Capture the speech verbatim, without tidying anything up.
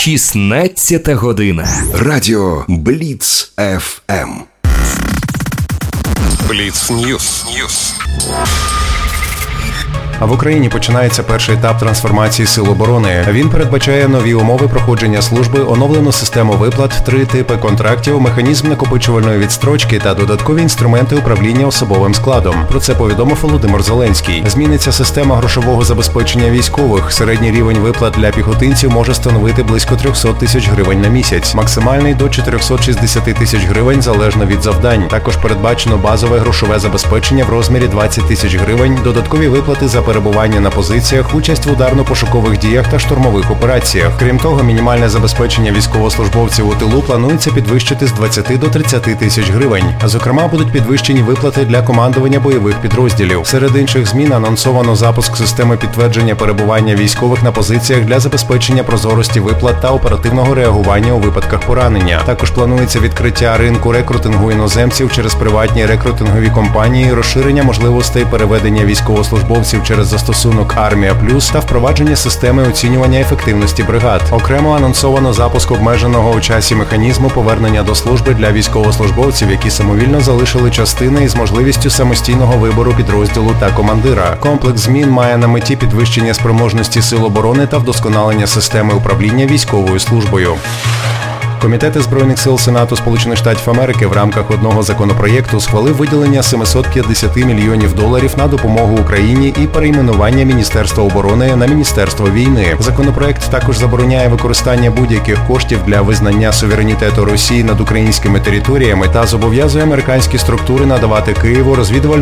шістнадцята година. Радіо Бліц еф ем. Бліц Ньюс. Ньюс. А в Україні починається перший етап трансформації сил оборони. Він передбачає нові умови проходження служби, оновлену систему виплат, три типи контрактів, механізм накопичувальної відстрочки та додаткові інструменти управління особовим складом. Про це повідомив Володимир Зеленський. Зміниться система грошового забезпечення військових. Середній рівень виплат для піхотинців може становити близько триста тисяч гривень на місяць. Максимальний до чотириста шістдесят тисяч гривень залежно від завдань. Також передбачено базове грошове забезпечення в розмірі двадцять тисяч гривень, додаткові виплати за перебування на позиціях, участь в ударно-пошукових діях та штурмових операціях. Крім того, мінімальне забезпечення військовослужбовців у тилу планується підвищити з двадцяти до тридцяти тисяч гривень. А зокрема, будуть підвищені виплати для командування бойових підрозділів. Серед інших змін анонсовано запуск системи підтвердження перебування військових на позиціях для забезпечення прозорості виплат та оперативного реагування у випадках поранення. Також планується відкриття ринку рекрутингу іноземців через приватні рекрутингові компанії, розширення можливостей переведення військовослужбовців через застосунок «Армія Плюс» та впровадження системи оцінювання ефективності бригад. Окремо анонсовано запуск обмеженого у часі механізму повернення до служби для військовослужбовців, які самовільно залишили частини із можливістю самостійного вибору підрозділу та командира. Комплекс змін має на меті підвищення спроможності сил оборони та вдосконалення системи управління військовою службою. Комітет Збройних сил Сенату Сполучених Штатів Америки в рамках одного законопроєкту схвалив виділення сімсот п'ятдесят мільйонів доларів на допомогу Україні і перейменування Міністерства оборони на Міністерство війни. Законопроєкт також забороняє використання будь-яких коштів для визнання суверенітету Росії над українськими територіями та зобов'язує американські структури надавати Києву розвідувальну